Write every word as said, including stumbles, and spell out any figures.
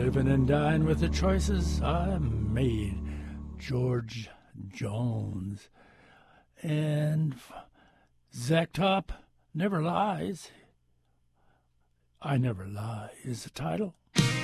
living and dying with the choices I made. George Jones. And Zach Top never lies. I Never Lie is the title.